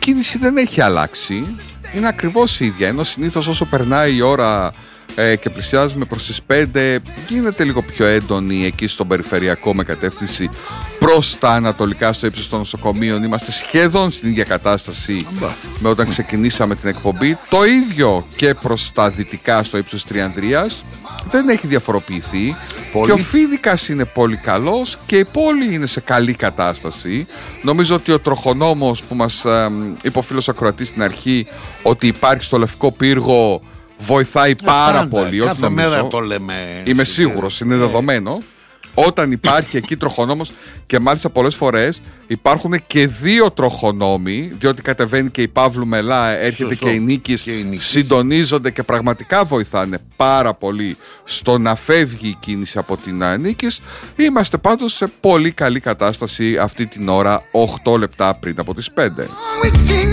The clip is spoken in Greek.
κίνηση δεν έχει αλλάξει. Είναι ακριβώς η ίδια. Ενώ συνήθως όσο περνάει η ώρα και πλησιάζουμε προς τις 5, γίνεται λίγο πιο έντονη εκεί στον περιφερειακό με κατεύθυνση προς τα ανατολικά στο ύψος των νοσοκομείων. Είμαστε σχεδόν στην ίδια κατάσταση με όταν ξεκινήσαμε την εκπομπή. Το ίδιο και προς τα δυτικά στο ύψος Τριανδρίας. Δεν έχει διαφοροποιηθεί. Και ο Φοίνικας είναι πολύ καλός και η πόλη είναι σε καλή κατάσταση. Νομίζω ότι ο τροχονόμος που μας είπε ο φίλος ακροατής στην αρχή ότι υπάρχει στο Λευκό Πύργο βοηθάει πάρα πολύ. Κάθε μέρα το λέμε. Είμαι σίγουρος, είναι δεδομένο. Όταν υπάρχει εκεί τροχονόμος, και μάλιστα πολλές φορές υπάρχουν και δύο τροχονόμοι, διότι κατεβαίνει και η Παύλου Μελά, έρχεται και η Νίκης, συντονίζονται και πραγματικά βοηθάνε πάρα πολύ στο να φεύγει η κίνηση από την Νίκης. Είμαστε πάντως σε πολύ καλή κατάσταση αυτή την ώρα, 8 λεπτά πριν από τις 5.